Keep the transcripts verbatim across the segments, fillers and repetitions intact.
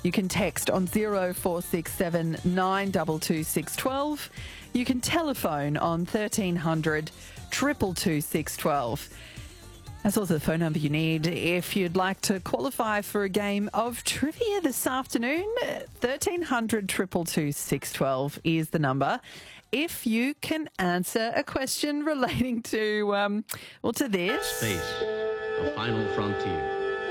You can text on zero four six seven nine two two six one two. You can telephone on thirteen hundred two two two six one two. That's also the phone number you need if you'd like to qualify for a game of trivia this afternoon. thirteen hundred two two two six one two is the number. If you can answer a question relating to, um, well, to this. Space, the final frontier.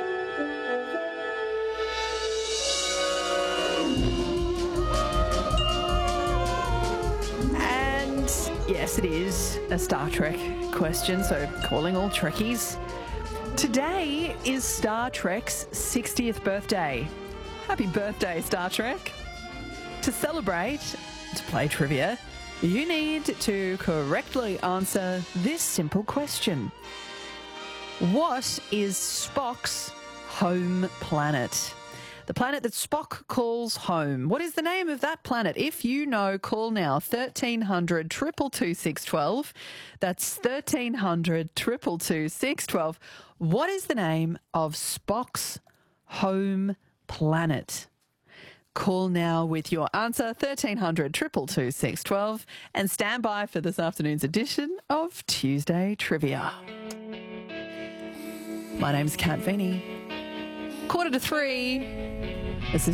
And yes, it is a Star Trek question, so calling all Trekkies. Today is Star Trek's sixtieth birthday. Happy birthday, Star Trek. To celebrate, to play trivia, you need to correctly answer this simple question. What is Spock's home planet? The planet that Spock calls home. What is the name of that planet? If you know, call now thirteen hundred two two two six one two. That's thirteen hundred two two two six one two. What is the name of Spock's home planet? Call now with your answer, thirteen hundred two two two six one two, and stand by for this afternoon's edition of Tuesday Trivia. My name's Kat Vini. Quarter to three. This is